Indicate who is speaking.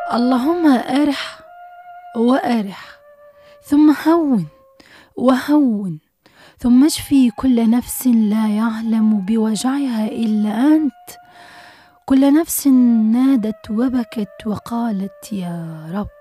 Speaker 1: اللهم أرح وأرح، ثم هون وهون، ثم اشفي كل نفس لا يعلم بوجعها إلا أنت. كل نفس نادت وبكت وقالت يا رب.